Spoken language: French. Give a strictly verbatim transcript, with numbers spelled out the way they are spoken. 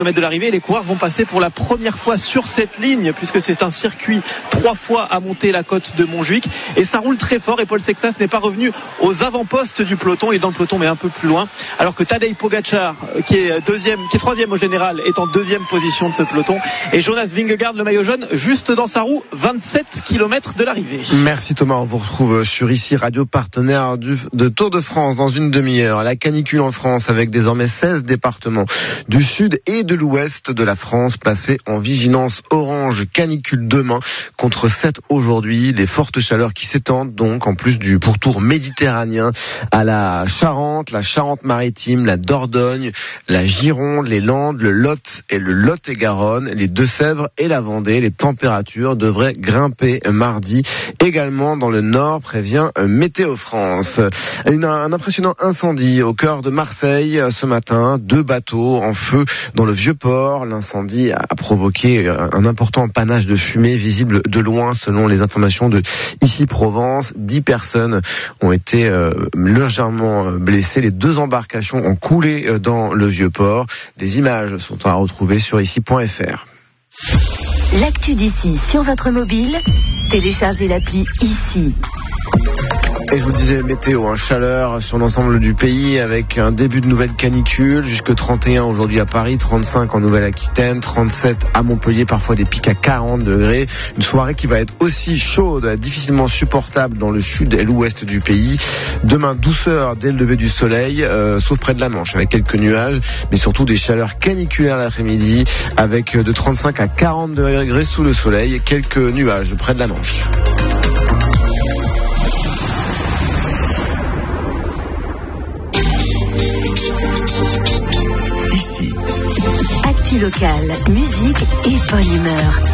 de l'arrivée, les coureurs vont passer pour la première fois sur cette ligne puisque c'est un circuit trois fois à monter la côte de Montjuic et ça roule très fort et Paul Sexas n'est pas revenu aux avant-postes du peloton, il est dans le peloton mais un peu plus loin, alors que Tadej Pogačar qui est deuxième, qui est troisième au général est en deuxième position de ce peloton et Jonas Vingegaard, le maillot jaune, juste dans sa roue, vingt-sept kilomètres de l'arrivée. Merci Thomas, on vous retrouve sur ici Radio Partenaire du, de Tour de France dans une demi-heure. La canicule en France avec désormais seize départements du sud et de de l'ouest de la France placés en vigilance orange canicule demain contre sept aujourd'hui. Les fortes chaleurs qui s'étendent donc en plus du pourtour méditerranéen à la Charente, la Charente-Maritime, la Dordogne, la Gironde, les Landes, le Lot et le Lot-et-Garonne, les Deux-Sèvres et la Vendée. Les températures devraient grimper mardi également dans le nord, prévient Météo France. Une, un impressionnant incendie au cœur de Marseille ce matin. Deux bateaux en feu dans le Vieux-Port. L'incendie a provoqué un important panache de fumée visible de loin selon les informations de Ici Provence. Dix personnes ont été euh, légèrement blessées. Les deux embarcations ont coulé dans le Vieux-Port. Des images sont à retrouver sur ici point f r. L'actu d'ici sur votre mobile, téléchargez l'appli Ici. Et je vous disais météo, hein, chaleur sur l'ensemble du pays avec un début de nouvelle canicule, jusque trente et un aujourd'hui à Paris, trente-cinq en Nouvelle-Aquitaine, trente-sept à Montpellier, parfois des pics à quarante degrés. Une soirée qui va être aussi chaude, difficilement supportable dans le sud et l'ouest du pays. Demain, douceur dès le lever du soleil, euh, sauf près de la Manche, avec quelques nuages, mais surtout des chaleurs caniculaires l'après-midi, avec de trente-cinq à quarante degrés sous le soleil, quelques nuages près de la Manche. Actu locale, musique et bonne humeur.